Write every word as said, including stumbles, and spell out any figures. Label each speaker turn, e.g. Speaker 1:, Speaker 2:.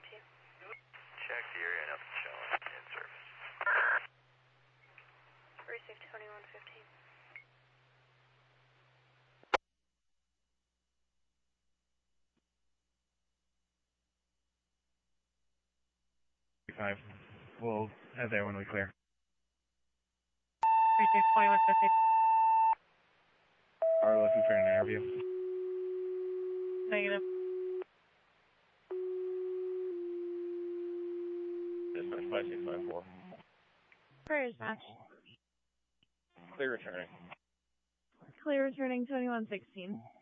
Speaker 1: to you.
Speaker 2: Check the area, nothing showing in service.
Speaker 1: Receive twenty-one fifteen.
Speaker 3: Five. We'll head there when we clear.
Speaker 4: Receive twenty-one fifteen.
Speaker 3: Are we looking for an interview?
Speaker 4: Negative.
Speaker 3: Dispatch five six five four.
Speaker 4: Prairie dispatch.
Speaker 3: Clear returning.
Speaker 4: Clear returning twenty-one sixteen.